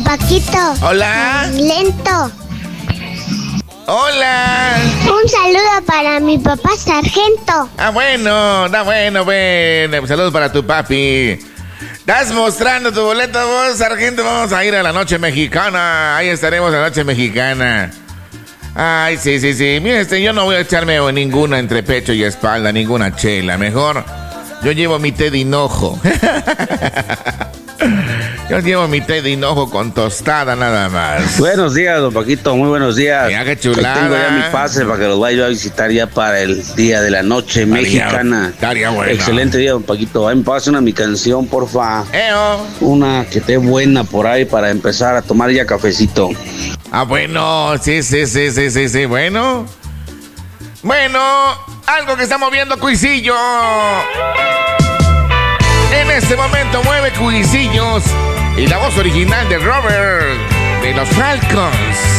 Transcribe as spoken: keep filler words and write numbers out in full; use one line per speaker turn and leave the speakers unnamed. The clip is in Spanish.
Paquito.
Hola.
Lento.
Hola.
Un saludo para mi papá Sargento.
Ah, bueno, está bueno, bueno. Saludos para tu papi. ¿Estás mostrando tu boleto vos, Sargento? Vamos a ir a la noche mexicana. Ahí estaremos en la noche mexicana. Ay, sí, sí, sí. Mira, este, yo no voy a echarme ninguna entre pecho y espalda, ninguna chela. Mejor yo llevo mi té de hinojo. Yo llevo mi té de hinojo con tostada nada más.
Buenos días, don Paquito, muy buenos días.
Mira qué chulada.
Ahí tengo ya mi pase para que los vaya a visitar ya para el día de la noche
Estaría-
mexicana.
estaría bueno.
Excelente día, don Paquito. Ahí me pase una mi canción, porfa.
Eo.
Una que esté buena por ahí para empezar a tomar ya cafecito.
Ah, bueno, sí, sí, sí, sí, sí, sí, bueno. Bueno, algo que está moviendo Cuisillo. En este momento mueve Cuisillos y la voz original de Robert de los Falcons.